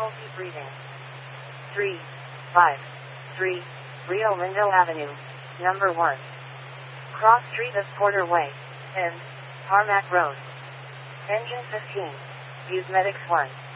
difficulty breathing. 3, 5, 3, Rio Lindo Avenue, number 1. Cross Street of Porter Way, and Tarmac Road. Engine 15, Use Medics 1.